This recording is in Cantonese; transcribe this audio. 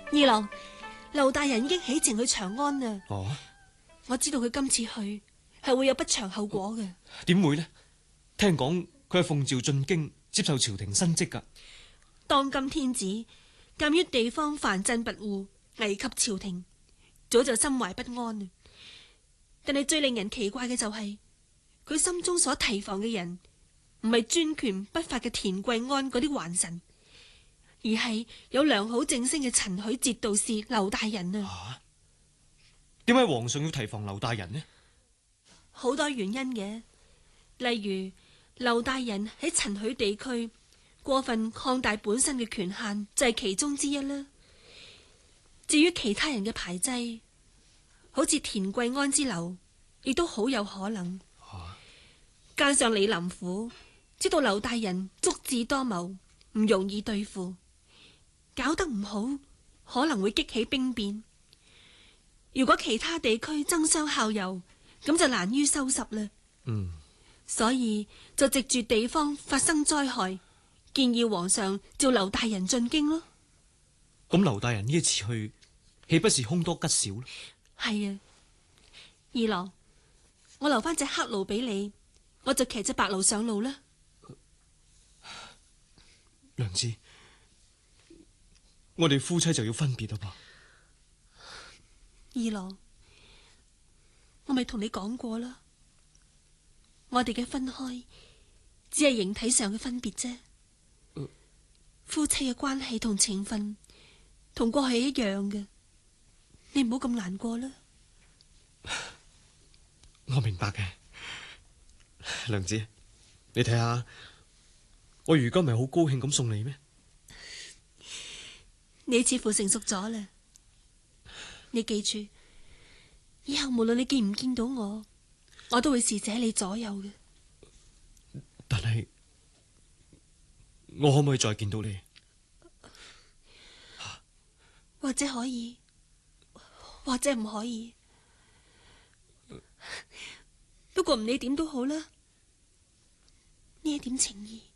二郎，劉大人已經起程去長安啦。 哦， 我知道佢今次去係會有不祥後果嘅。 點會呢？聽講佢係奉詔進京接受朝廷新職㗎。 當今天子鑒於地方藩鎮跋扈，危及朝廷，早就心懷不安啦。但係最令人奇怪嘅就係，佢心中所提防嘅人唔係專權不法嘅田貴安嗰啲宦臣，而係有良好正聲嘅陳許節度使劉大人啊。 點解皇上要提防劉大人呢？ 好多原因嘅，例如劉大人喺陳許地區過分擴大本身嘅權限，就係其中之一啦。至於其他人嘅排擠，好似田貴安之流，亦都好有可能。加上李林甫知道劉大人足智多謀，唔容易對付，搞得唔好，可能會激起兵變。如果其他地區爭相效尤，咁就難於收拾啦。所以就藉住地方發生災害，建議皇上召劉大人進京咯。 咁劉大人呢一次去，豈不是凶多吉少？ 係啊，二郎，我留翻隻黑驢俾你，我就騎隻白驢上路啦。 娘子，我哋夫妻就要分別啦噃。 二郎，我咪同你講過啦，我哋嘅分開只係形體上嘅分別啫。夫妻嘅關係同情分同過去一樣嘅，你唔好咁難過啦。 我明白嘅，娘子，你睇下，我如今咪好高興咁送你咩？ 你似乎成熟咗啦。你記住，以後無論你見唔見到我，我都會侍者你左右嘅。 但係我可唔可以再見到你？ 或者可以，或者唔可以。不過唔理點都好啦，呢一點情誼